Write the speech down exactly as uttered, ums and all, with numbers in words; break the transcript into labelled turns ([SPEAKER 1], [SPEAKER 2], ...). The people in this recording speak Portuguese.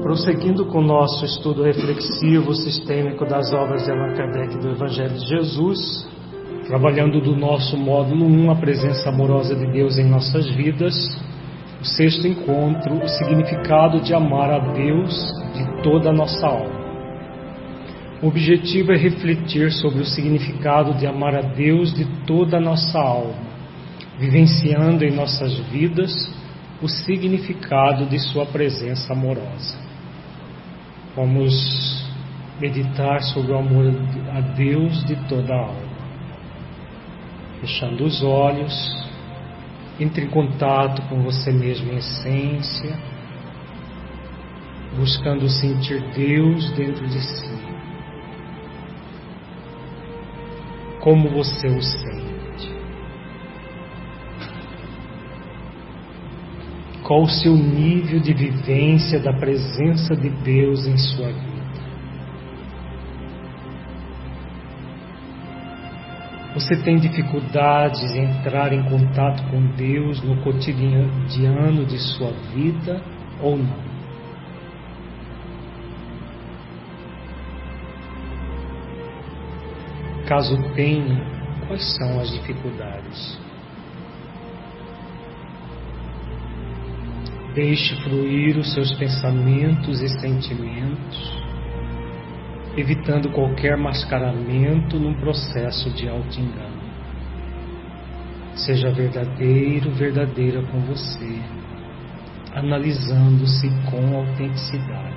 [SPEAKER 1] Prosseguindo com o nosso estudo reflexivo sistêmico das obras de Allan Kardec do Evangelho de Jesus, trabalhando do nosso módulo um, a presença amorosa de Deus em nossas vidas, o sexto encontro, o significado de amar a Deus de toda a nossa alma. O objetivo é refletir sobre o significado de amar a Deus de toda a nossa alma, vivenciando em nossas vidas o significado de sua presença amorosa. Vamos meditar sobre o amor a Deus de toda a alma. Fechando os olhos, entre em contato com você mesmo em essência, buscando sentir Deus dentro de si. Como você o sente? Qual o seu nível de vivência da presença de Deus em sua vida? Você tem dificuldades em entrar em contato com Deus no cotidiano de sua vida ou não? Caso tenha, quais são as dificuldades? Deixe fluir os seus pensamentos e sentimentos, evitando qualquer mascaramento num processo de auto-engano. Seja verdadeiro, verdadeira com você, analisando-se com autenticidade.